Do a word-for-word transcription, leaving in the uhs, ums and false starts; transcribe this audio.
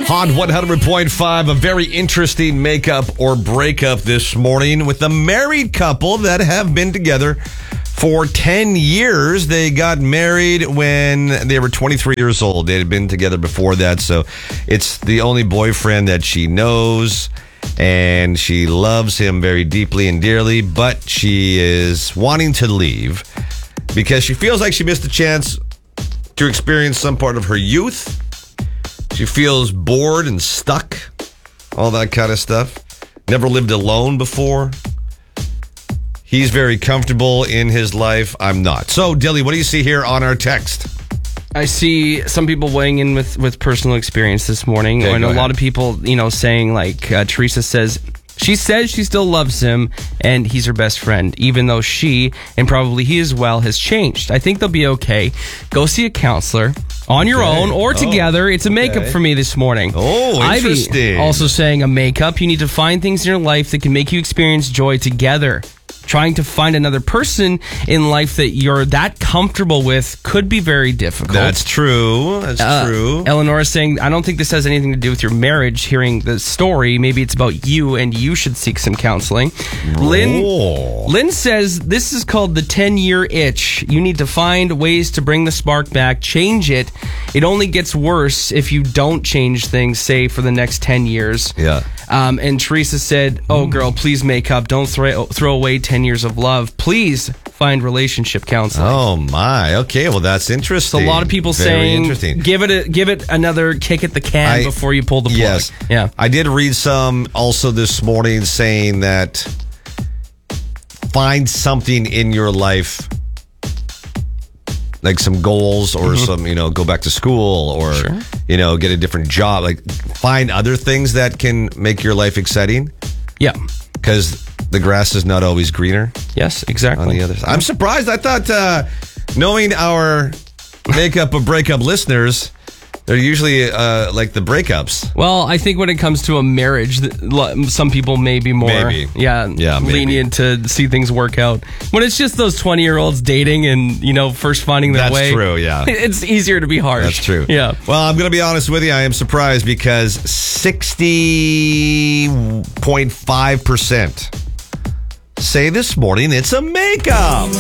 On one hundred point five, a very interesting makeup or breakup this morning with a married couple that have been together for ten years. They got married when they were twenty-three years old. They had been together before that, so it's the only boyfriend that she knows, and she loves him very deeply and dearly, but she is wanting to leave because she feels like she missed a chance to experience some part of her youth. She feels bored and stuck, all that kind of stuff. Never lived alone before. He's very comfortable in his life. I'm not. So, Dilly, what do you see here on our text? I see some people weighing in with, with personal experience this morning. Okay, and go a ahead. lot of people, you know, saying like uh, Teresa says, she says she still loves him and he's her best friend, even though she, and probably he as well, has changed. I think they'll be okay. Go see a counselor on your Okay. own or Oh, together. It's a makeup okay. for me this morning. Oh, Ivy interesting. also saying a makeup. You need to find things in your life that can make you experience joy together. Trying to find another person in life that you're that comfortable with could be very difficult. That's true. That's Uh, true. Eleanor is saying, I don't think this has anything to do with your marriage. Hearing the story, maybe it's about you and you should seek some counseling. Lynn, Oh. Lynn says this is called the ten-year itch. You need to find ways to bring the spark back, change it. It only gets worse if you don't change things, say, for the next ten years. Yeah. Um, and Teresa said, oh, girl, please make up. Don't throw, throw away ten years of love. Please find relationship counseling. Oh, my. Okay, well, that's interesting. So a lot of people Very saying, interesting. give it a, give it another kick at the can I- before you pull the plug. Yes. Yeah. I did read some also this morning saying that find something in your life, like some goals or Mm-hmm. some, you know, go back to school or, Sure. you know, get a different job. Like find other things that can make your life exciting Yeah. because the grass is not always greener Yes, exactly. on the other side. I'm surprised. I thought, uh, knowing our makeup or breakup listeners, they're usually uh, like the breakups. Well, I think when it comes to a marriage, th- lo- some people may be more Maybe. yeah, Yeah, maybe. lenient to see things work out. When it's just those twenty-year-olds dating and, you know, first finding their That's way. true, yeah. It's easier to be harsh. That's true. Yeah. Well, I'm going to be honest with you. I am surprised because sixty point five percent say this morning it's a makeup.